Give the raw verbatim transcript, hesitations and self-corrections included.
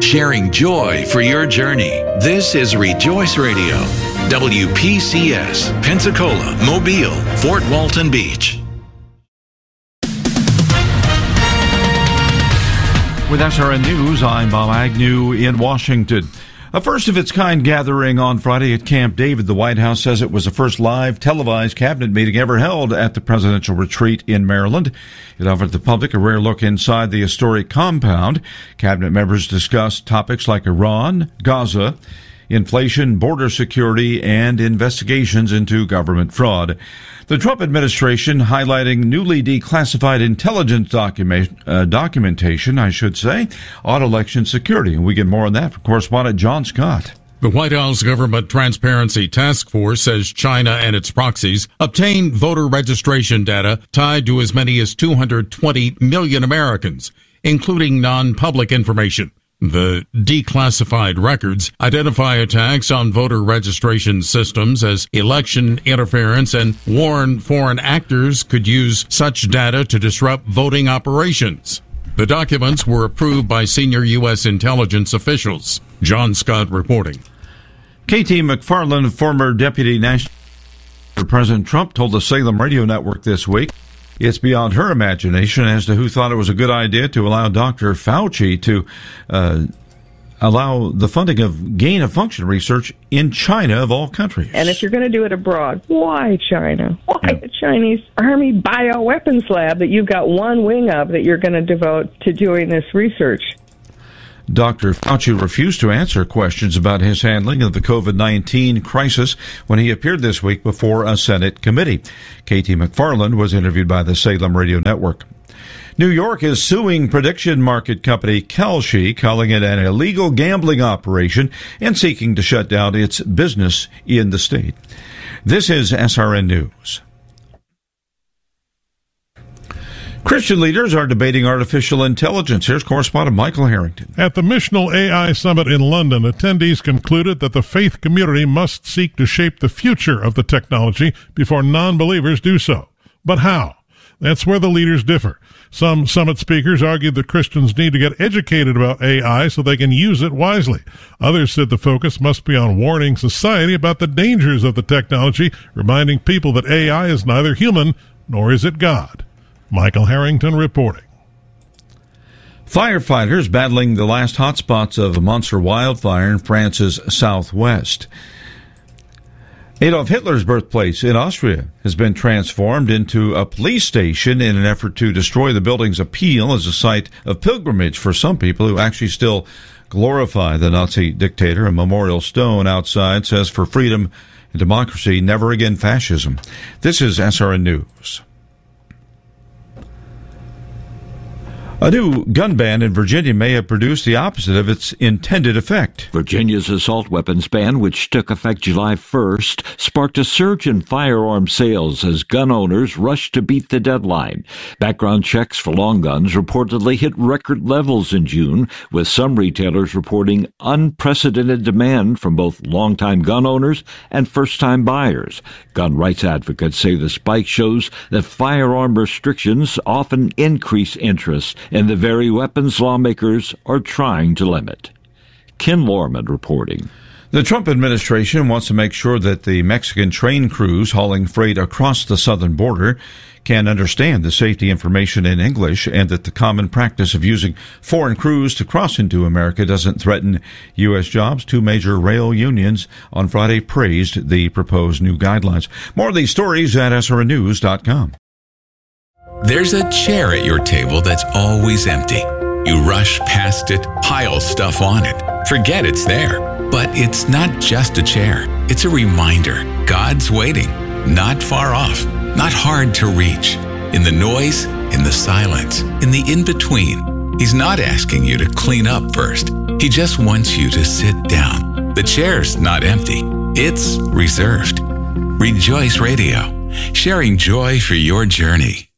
sharing joy for your journey. This is Rejoice Radio, W P C S, Pensacola, Mobile, Fort Walton Beach. With S R N News, I'm Bob Agnew in Washington. A first-of-its-kind gathering on Friday at Camp David. The White House says it was the first live televised cabinet meeting ever held at the presidential retreat in Maryland. It offered the public a rare look inside the historic compound. Cabinet members discussed topics like Iran, Gaza, inflation, border security, and investigations into government fraud. The Trump administration highlighting newly declassified intelligence document, uh, documentation, I should say, on election security. And we get more on that from correspondent John Scott. The White House Government Transparency Task Force says China and its proxies obtained voter registration data tied to as many as two hundred twenty million Americans, including non-public information. The declassified records identify attacks on voter registration systems as election interference and warn foreign actors could use such data to disrupt voting operations. The documents were approved by senior U S intelligence officials. John Scott reporting. Katie McFarland, former Deputy National President Trump, told the Salem Radio Network this week it's beyond her imagination as to who thought it was a good idea to allow Doctor Fauci to uh, allow the funding of gain-of-function research in China, of all countries. And if you're going to do it abroad, why China? Why yeah. the Chinese Army bioweapons lab that you've got one wing of that you're going to devote to doing this research? Doctor Fauci refused to answer questions about his handling of the COVID nineteen crisis when he appeared this week before a Senate committee. Katie McFarland was interviewed by the Salem Radio Network. New York is suing prediction market company Kalshi, calling it an illegal gambling operation and seeking to shut down its business in the state. This is S R N News. Christian leaders are debating artificial intelligence. Here's correspondent Michael Harrington. At the Missional A I Summit in London, attendees concluded that the faith community must seek to shape the future of the technology before non-believers do so. But how? That's where the leaders differ. Some summit speakers argued that Christians need to get educated about A I so they can use it wisely. Others said the focus must be on warning society about the dangers of the technology, reminding people that A I is neither human nor is it God. Michael Harrington reporting. Firefighters battling the last hotspots of a monster wildfire in France's southwest. Adolf Hitler's birthplace in Austria has been transformed into a police station in an effort to destroy the building's appeal as a site of pilgrimage for some people who actually still glorify the Nazi dictator. A memorial stone outside says, "For freedom and democracy, never again fascism." This is S R N News. A new gun ban in Virginia may have produced the opposite of its intended effect. Virginia's assault weapons ban, which took effect July first, sparked a surge in firearm sales as gun owners rushed to beat the deadline. Background checks for long guns reportedly hit record levels in June, with some retailers reporting unprecedented demand from both longtime gun owners and first-time buyers. Gun rights advocates say the spike shows that firearm restrictions often increase interest and the very weapons lawmakers are trying to limit. Ken Lorman reporting. The Trump administration wants to make sure that the Mexican train crews hauling freight across the southern border can understand the safety information in English and that the common practice of using foreign crews to cross into America doesn't threaten U S jobs. Two major rail unions on Friday praised the proposed new guidelines. More of these stories at S R N news dot com. There's a chair at your table that's always empty. You rush past it, pile stuff on it, forget it's there. But it's not just a chair. It's a reminder. God's waiting, not far off, not hard to reach. In the noise, in the silence, in the in-between. He's not asking you to clean up first. He just wants you to sit down. The chair's not empty. It's reserved. Rejoice Radio, sharing joy for your journey.